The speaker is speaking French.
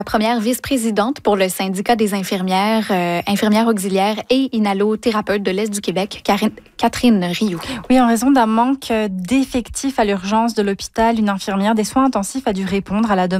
La première vice-présidente pour le syndicat des infirmières, infirmières auxiliaires et inhalothérapeutes de l'Est du Québec, Catherine Rioux. Oui, en raison d'un manque d'effectifs à l'urgence de l'hôpital, une infirmière des soins intensifs a dû répondre à la demande